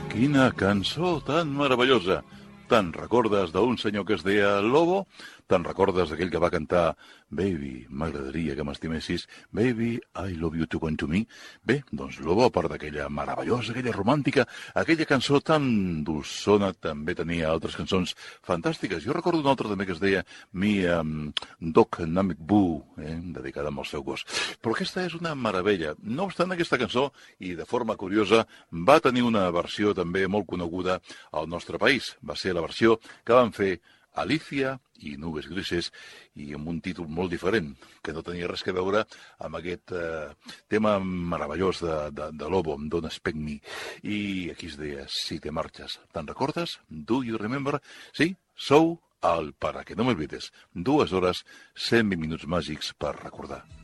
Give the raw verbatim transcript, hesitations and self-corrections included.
Quina cançó tan meravellosa! Te'n recordes d'un senyor que es deia Lobo? Te'n recordes d'aquell que va cantar Baby, m'agradaria que m'estimessis, Baby, I love you to come to me? Bé, doncs Lobo, a part d'aquella meravellosa, aquella romàntica, aquella cançó tan dolçona, també tenia altres cançons fantàstiques. Jo recordo una altra també que es deia Mi um, Dog Namek Boo, eh, dedicada al seu gos. Però aquesta és una meravella. No obstant, aquesta cançó, i de forma curiosa, va tenir una versió també molt coneguda al nostre país. Va ser la versió que van fer Alicia i Nubes Grises, i amb un títol molt diferent, que no tenia res a veure amb aquest eh, tema meravellós de, de, de Lobo, amb Don't Expect Me. I aquí es deia, Si te marxes. Te'n recordes? Do you remember? Sí, sou el Para que no me olvides. Dues hores, cent vint minuts màgics per recordar.